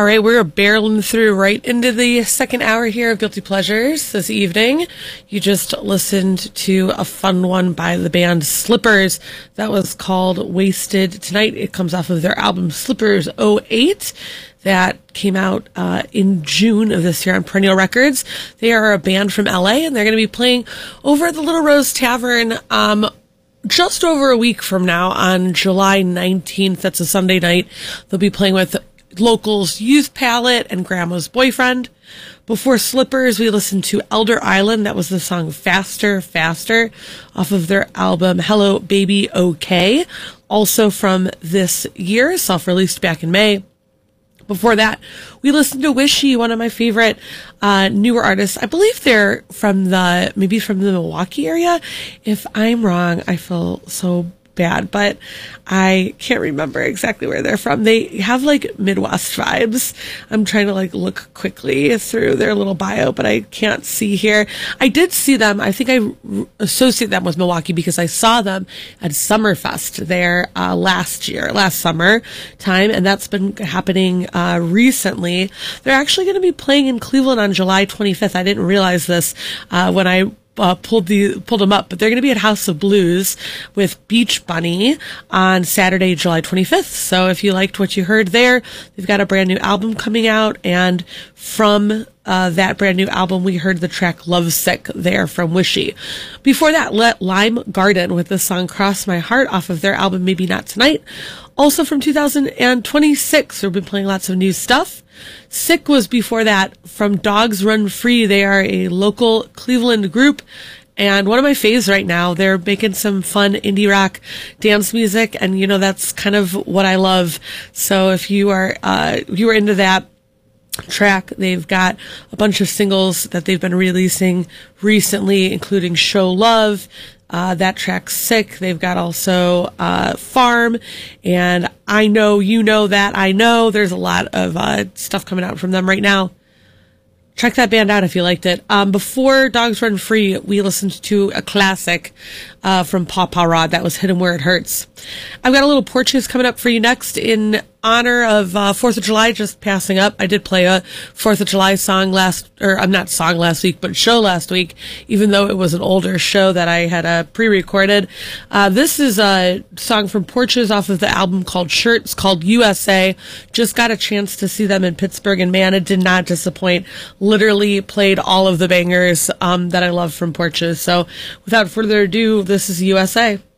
All right, we're barreling through right into the second hour here of Guilty Pleasures this evening. You just listened to a fun one by the band Slippers that was called Wasted Tonight. It comes off of their album Slippers '08 that came out in June of this year on Perennial Records. They are a band from LA, and they're going to be playing over at the Little Rose Tavern just over a week from now on July 19th. That's a Sunday night. They'll be playing with Locals Youth Palette and Grandma's Boyfriend. Before Slippers, we listened to Elder Island. That was the song Faster, Faster off of their album Hello Baby OK, also from this year, self-released back in May. Before that, we listened to Wishy, one of my favorite newer artists. I believe they're from the Milwaukee area. If I'm wrong, I feel so bad, but I can't remember exactly where they're from. They have like Midwest vibes. I'm trying to like look quickly through their little bio, but I can't see here. I did see them. I think I associate them with Milwaukee because I saw them at Summerfest there last summer time, and that's been happening recently. They're actually going to be playing in Cleveland on July 25th. I didn't realize this when I pulled them up, but they're going to be at House of Blues with Beach Bunny on Saturday, July 25th. So if you liked what you heard there, they've got a brand new album coming out, and from that brand new album, we heard the track Lovesick there from Wishy. Before that, Lime Garden with the song Cross My Heart off of their album Maybe Not Tonight. Also from 2026, we've been playing lots of new stuff. Sick was before that from Dogs Run Free. They are a local Cleveland group, and one of my faves right now. They're making some fun indie rock dance music, and you know that's kind of what I love. So if you are into that track, they've got a bunch of singles that they've been releasing recently, including Show Love. That track's Sick. They've got also Farm, and I Know You Know That I Know. There's a lot of stuff coming out from them right now. Check that band out if you liked it. Before Dogs Run Free, we listened to a classic from Pawpaw Rod. That was Hit 'Em Where It Hurts. I've got a little Porches coming up for you next in honor of 4th of July just passing up. I did play a 4th of July song last week, but show last week, even though it was an older show that I had pre-recorded. This is a song from Porches off of the album called Shirts, called USA. Just got a chance to see them in Pittsburgh, and man, it did not disappoint. Literally played all of the bangers that I love from Porches. So without further ado, this is USA.